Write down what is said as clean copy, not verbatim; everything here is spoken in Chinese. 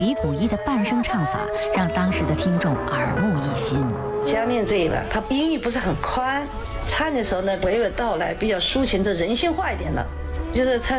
李谷一的半声唱法让当时的听众耳目一新。 下面这一版，它音域不是很宽，唱的时候呢娓娓道来，比较抒情，这人性化一点的，就是唱